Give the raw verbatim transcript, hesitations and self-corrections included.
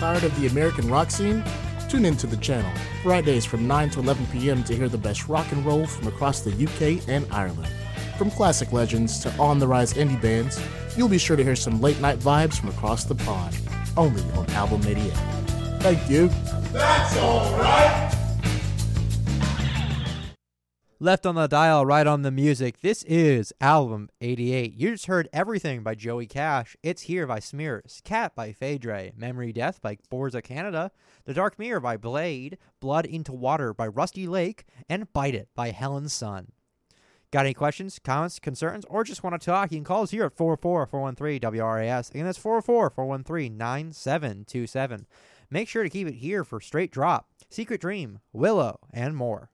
tired of the American rock scene? Tune into the channel, Fridays from nine to eleven p.m. to hear the best rock and roll from across the U K and Ireland. From classic legends to on-the-rise indie bands, you'll be sure to hear some late-night vibes from across the pond, only on Album eighty-eight. Thank you. That's all right. Left on the dial, right on the music. This is Album eighty-eight. You just heard Everything by Joey Cash, It's Here by Smears, Cat by Phaedre, Memory Death by Borza Canada, The Dark Mirror by Blade, Blood into Water by Rusty Lake, and Bite It by Helen Sun. Got any questions, comments, concerns, or just want to talk? You can call us here at four four four one three W R A S. Again, that's four four four one three nine seven two seven. Make sure to keep it here for Straight Drop, Secret Dream, Willow, and more.